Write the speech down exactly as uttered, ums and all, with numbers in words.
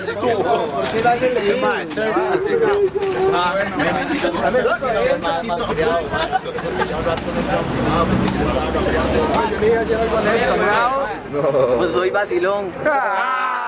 ¿Por qué lo haces leído? Ah, me necesito más malcriado, porque ya un rato no entraba fumado, porque yo estaba rapeando. Yo le iba a llevar con eso, ¿no? Pues soy vacilón.